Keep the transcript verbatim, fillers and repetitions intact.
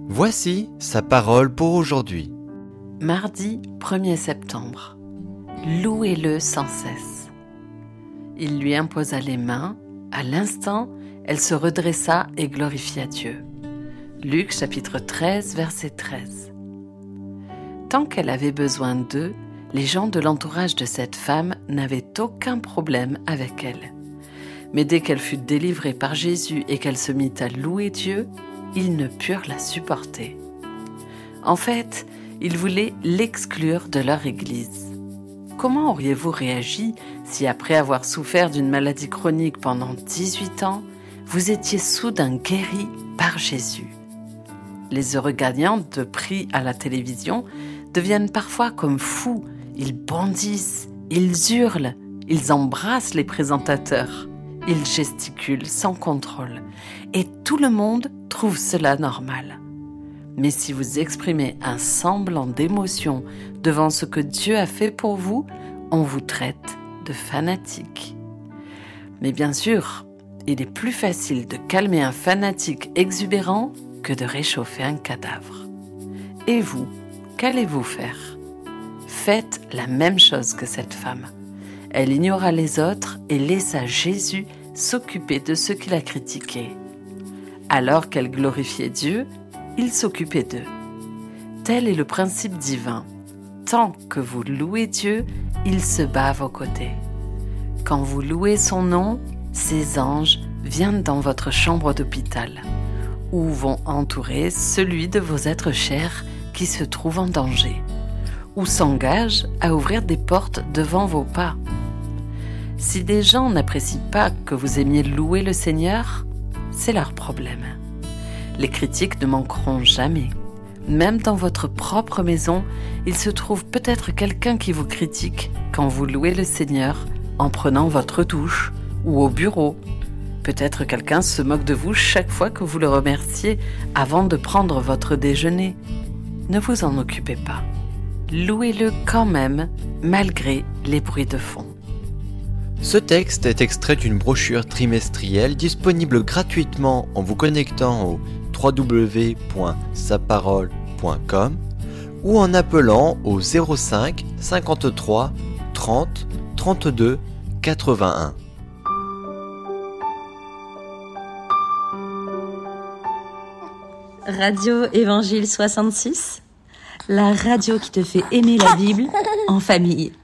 Voici sa parole pour aujourd'hui. Mardi premier septembre. Louez-le sans cesse. Il lui imposa les mains. À l'instant, elle se redressa et glorifia Dieu. Luc chapitre treize, verset treize. Tant qu'elle avait besoin d'eux, les gens de l'entourage de cette femme n'avaient aucun problème avec elle. Mais dès qu'elle fut délivrée par Jésus et qu'elle se mit à louer Dieu, ils ne purent la supporter. En fait, ils voulaient l'exclure de leur église. Comment auriez-vous réagi si, après avoir souffert d'une maladie chronique pendant dix-huit ans, vous étiez soudain guéri par Jésus? Les heureux gagnants de prix à la télévision deviennent parfois comme fous. Ils bondissent, ils hurlent, ils embrassent les présentateurs, ils gesticulent sans contrôle. Et tout le monde trouve cela normal. Mais si vous exprimez un semblant d'émotion devant ce que Dieu a fait pour vous, on vous traite de fanatique. Mais bien sûr, il est plus facile de calmer un fanatique exubérant que de réchauffer un cadavre. Et vous, qu'allez-vous faire? Faites la même chose que cette femme. Elle ignora les autres et laissa Jésus s'occuper de ceux qui la critiquaient. Alors qu'elle glorifiait Dieu, il s'occupait d'eux. Tel est le principe divin. Tant que vous louez Dieu, il se bat à vos côtés. Quand vous louez son nom, ses anges viennent dans votre chambre d'hôpital, où vont entourer celui de vos êtres chers qui se trouvent en danger, ou s'engagent à ouvrir des portes devant vos pas. Si des gens n'apprécient pas que vous aimiez louer le Seigneur, c'est leur problème. Les critiques ne manqueront jamais. Même dans votre propre maison, il se trouve peut-être quelqu'un qui vous critique quand vous louez le Seigneur en prenant votre douche ou au bureau. Peut-être quelqu'un se moque de vous chaque fois que vous le remerciez avant de prendre votre déjeuner. Ne vous en occupez pas. Louez-le quand même, malgré les bruits de fond. Ce texte est extrait d'une brochure trimestrielle disponible gratuitement en vous connectant au w w w point sa parole point com ou en appelant au zéro cinq cinquante-trois trente trente-deux quatre-vingt-un. Radio Évangile soixante-six, la radio qui te fait aimer la Bible en famille.